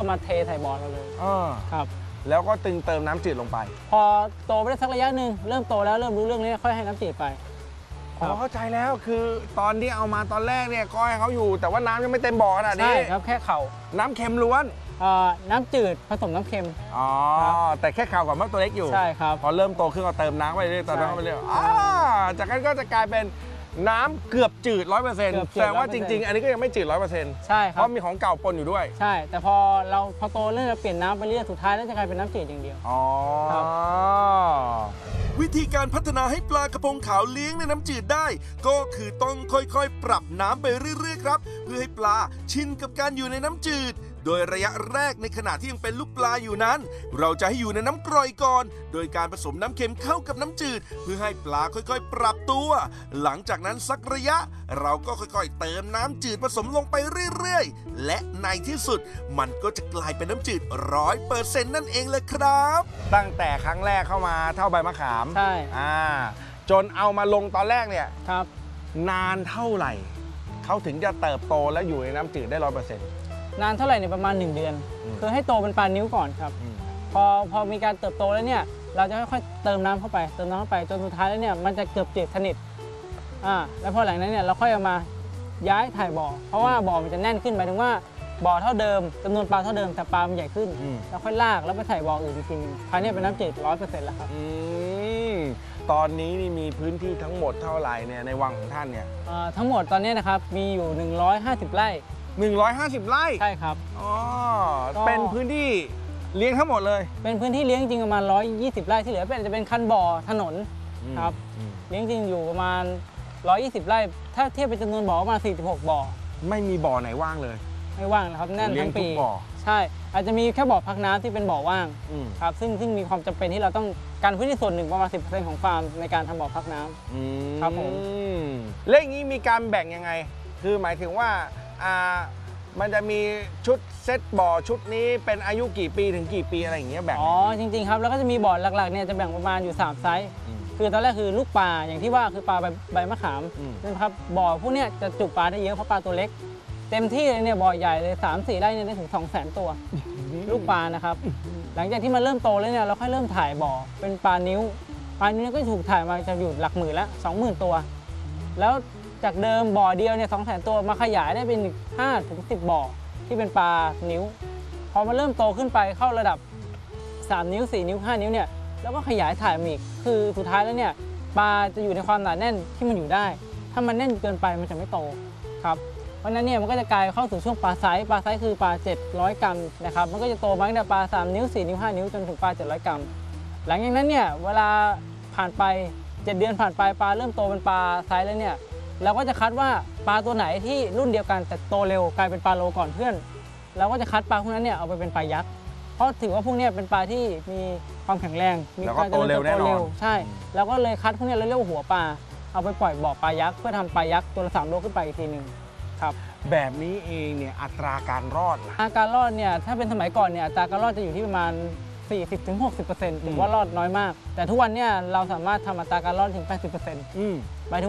มาเทใส่บ่อเราเลยครับแล้วก็ตึงเติมน้ำจืดลงไปพอโตไปได้สักระยะหนึ่งเริ่มโตแล้วเริ่มรู้เรื่องนี้ค่อยให้น้ำจืดไปเข้าใจแล้วคือตอนที่เอามาตอนแรกเนี่ยก็ให้เขาอยู่แต่ว่าน้ำยังไม่เต็มบ่อขนาดนี้ใช่ครับแค่เข่าน้ำเค็มล้วนน้ำจืดผสมน้ำเค็มแต่แค่เข่ากับมะตัวเล็กอยู่ใช่ครับพอเริ่มโตขึ้นก็เติมน้ำไปเรื่อยๆเติมน้ำไปเรื่อยจากนั้นก็จะกลายเป็นน้ำเกือบจืด 100%แสดงว่าจริงๆอันนี้ก็ยังไม่จืด 100% ใช่ครับเพราะมีของเก่าปนอยู่ด้วยใช่แต่พอโตเรื่อยๆเปลี่ยนน้ำไปเรื่อยสุดท้ายแล้วจะกลายเป็นน้ำจืดอย่างเดียววิธีการพัฒนาให้ปลากระพงขาวเลี้ยงในน้ำจืดได้ก็คือต้องค่อยๆปรับน้ำไปเรื่อยๆครับเพื่อให้ปลาชินกับการอยู่ในน้ำจืดโดยระยะแรกในขณะที่ยังเป็นลูกปลาอยู่นั้นเราจะให้อยู่ในน้ำกร่อยก่อนโดยการผสมน้ำเค็มเข้ากับน้ำจืดเพื่อให้ปลาค่อยๆปรับตัวหลังจากนั้นสักระยะเราก็ค่อยๆเติมน้ำจืดผสมลงไปเรื่อยๆและในที่สุดมันก็จะกลายเป็นน้ำจืด 100% นั่นเองเลยครับตั้งแต่ครั้งแรกเข้ามาเท่าใบมะขามใช่จนเอามาลงตอนแรกเนี่ยครับนานเท่าไหร่เขาถึงจะเติบโตและอยู่ในน้ำจืดได้ 100% นานเท่าไหร่เนี่ยประมาณ1 เดือนคือให้โตเป็นปลานิ้วก่อนครับพอมีการเติบโตแล้วเนี่ยเราจะค่อยๆเติมน้ำเข้าไปจนสุดท้ายแล้วเนี่ยมันจะเกือบจืดสนิทแล้วพอหลังนั้นเนี่ยเราค่อยเอามาย้ายถ่ายบ่อเพราะว่าบ่อมันจะแน่นขึ้นหมายถึงว่าบ่อเท่าเดิมจำนวนปลาเท่าเดิมแต่ปลามันใหญ่ขึ้นแล้วค่อยลากแล้วไปใส่บ่ออื่นอีกทีนึงภายในเป็นน้ำจืด 100% แล้วครับตอนนี้นี่มีพื้นที่ทั้งหมดเท่าไหร่เนี่ยในวังของท่านเนี่ยทั้งหมดตอนนี้นะครับมีอยู่150 ไร่ 150 ไร่ใช่ครับเป็นพื้นที่เลี้ยงทั้งหมดเลยเป็นพื้นที่เลี้ยงจริงประมาณ120 ไร่ที่เหลือจะเป็นคันบ่อถนนครับเลี้ยงจริงอยู่ประมาณ120 ไร่ถ้าเทียบเป็นจำนวนบ่อประมาณ46 บ่อไม่มีบ่อไหนว่างเลยไม่ว่างนะครับแน่นทั้งปีบ่อใช่อาจจะมีแค่บ่อพักน้ำที่เป็นบ่อว่างครับซึ่งมีความจำเป็นที่เราต้องการพื้นที่ส่วนหนึ่งประมาณ 10% ของฟาร์มในการทำบ่อพักน้ำครับผมและอย่างนี้มีการแบ่งยังไงคือหมายถึงว่ามันจะมีชุดเซตบ่อชุดนี้เป็นอายุกี่ปีถึงกี่ปีอะไรอย่างเงี้ยแบ่งจริงๆครับแล้วก็จะมีบ่อหลักๆเนี่ยจะแบ่งประมาณอยู่3 ไซส์คือตอนแรกคือลูกปลาอย่างที่ว่าคือปลาใบมะขามนะครับบ่อพวกเนี้ยจะจุปลาได้เยอะเพราะปลาตัวเล็กเต็มที่เลยเนี่ยบ่อใหญ่เลย3-4 ไร่เนี่ยได้ถึง 200,000 ตัวลูกปลานะครับหลังจากที่มันเริ่มโตแล้วเนี่ยเราค่อยเริ่มถ่ายบ่อเป็นปลานิ้วก็ถูกถ่ายมาจะอยู่หลักหมื่นละ 20,000 ตัวแล้วจากเดิมบ่อเดียวเนี่ย 200,000 ตัวมาขยายได้เป็น5-10 บ่อที่เป็นปลานิ้วพอมาเริ่มโตขึ้นไปเข้าระดับ3 นิ้ว4 นิ้ว5 นิ้วเนี่ยแล้วก็ขยายถ่ายมาอีกคือสุดท้ายแล้วเนี่ยปลาจะอยู่ในความหนาแน่นที่มันอยู่ได้ถ้ามันแน่นเกินไปมันจะไม่โตครับเพราะนั้นเนี่ยมันก็จะกลายเข้าสู่ช่วงปลาไซส์คือปลา700 กรัมนะครับมันก็จะโตมาตั้งแต่ปลา3 นิ้ว4 นิ้ว5 นิ้วจนถึงปลา700 กรัมหลังจากนั้นเนี่ยเวลาผ่านไป7 เดือนผ่านไปปลาเริ่มโตเป็นปลาไซส์แล้วเนี่ยเราก็จะคัดว่าปลาตัวไหนที่รุ่นเดียวกันแต่โตเร็วกลายเป็นปลาโลก่อนเพื่อนเราก็จะคัดปลาพวกนั้นเนี่ยเอาไปเป็นปลายักษ์เพราะถือว่าพวกนี้เป็นปลาที่มีความแข็งแรงมีการโตเร็วแน่นอนใช่เราก็เลยคัดพวกนี้แล้วเรียกว่าหัวปลาเอาไปปล่อยบ่อปลายักษ์เพื่อทำปลายักษ์ตัวละ3 โลขึ้นไปอีกทีนึงครับแบบนี้เองเนี่ยอัตราการรอดการรอดเนี่ยถ้าเป็นสมัยก่อนเนี่ยอัตราการรอดจะอยู่ที่ประมาณ 40-60% ถือว่ารอดน้อยมากแต่ทุกวันเนี่ยเราสามารถทำอัตราการรอดถึง 80% หมายถึง